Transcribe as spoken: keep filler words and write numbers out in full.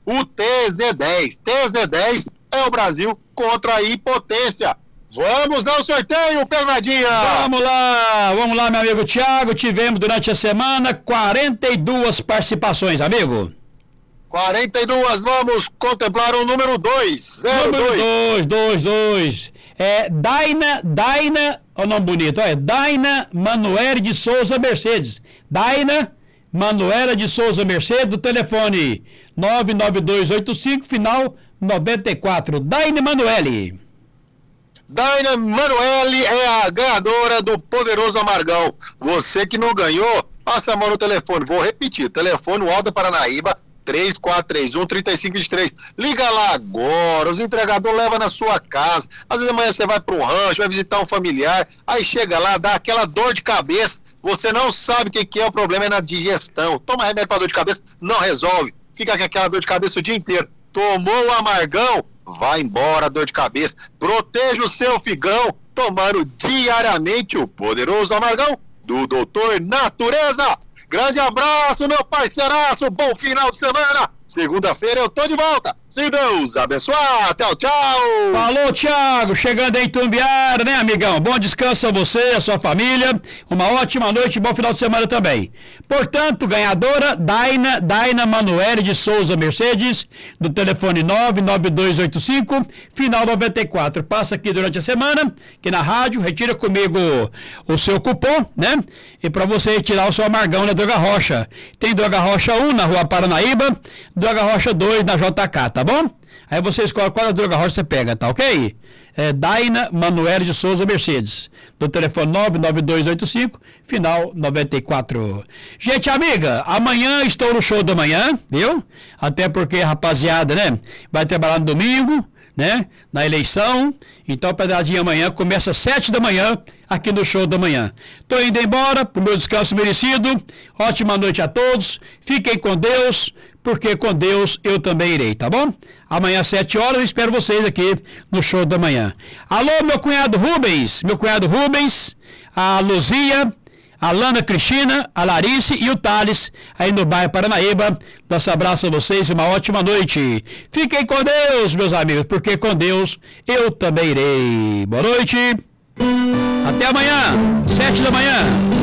o T Z dez. T Z dez é o Brasil contra a impotência. Vamos ao sorteio, Pernadinha! Vamos lá, vamos lá, meu amigo Thiago. Tivemos durante a semana quarenta e duas participações, amigo. quarenta e duas, vamos contemplar o número dois. Número dois, dois, dois. É Daina, Daina, olha o nome bonito, é Daina Manoela de Souza Mercedes. Daina Manuela de Souza Mercedes, do telefone nove nove dois oito cinco, final noventa e quatro. Daina Manoele. Daina Manoele é a ganhadora do Poderoso Amargão. Você que não ganhou, passa a mão no telefone. Vou repetir, telefone Alto Paranaíba, três quatro três um, três cinco dois três. Liga lá agora, os entregadores levam na sua casa. Às vezes amanhã você vai para um rancho, vai visitar um familiar, aí chega lá, dá aquela dor de cabeça, você não sabe o que, que é, o problema é na digestão. Toma remédio para dor de cabeça, não resolve. Fica com aquela dor de cabeça o dia inteiro. Tomou o amargão, vai embora a dor de cabeça. Proteja o seu figão, tomando diariamente o Poderoso Amargão do doutor Natureza. Grande abraço, meu parceiraço, bom final de semana. Segunda-feira eu tô de volta. Se Deus abençoar, tchau, tchau. Falou, Thiago, chegando em Tumbiara, né, amigão? Bom descanso a você, a sua família. Uma ótima noite e bom final de semana também. Portanto, ganhadora, Daina, Daina Manoela de Souza Mercedes, do telefone nove nove dois oito cinco, final noventa e quatro. Passa aqui durante a semana, aqui na rádio, retira comigo o seu cupom, né? E para você retirar o seu amargão na Droga Rocha. Tem Droga Rocha um na Rua Paranaíba, Droga Rocha dois na J K, tá bom? Aí você escolhe qual a Droga Rocha você pega, tá ok? É Daina Manoela de Souza Mercedes, do telefone nove nove dois oito cinco, final noventa e quatro. Gente amiga, amanhã estou no show da manhã, viu? Até porque, rapaziada, né? Vai trabalhar no domingo, né? Na eleição. Então, pedradinha amanhã começa às sete da manhã, aqui no show da manhã. Tô indo embora pro meu descanso merecido. Ótima noite a todos. Fiquem com Deus, porque com Deus eu também irei, tá bom? Amanhã às sete horas eu espero vocês aqui no show da manhã. Alô, meu cunhado Rubens, meu cunhado Rubens, a Luzia, a Lana Cristina, a Larice e o Thales, aí no bairro Paranaíba. Nosso abraço a vocês e uma ótima noite. Fiquem com Deus, meus amigos, porque com Deus eu também irei. Boa noite. Até amanhã, sete da manhã.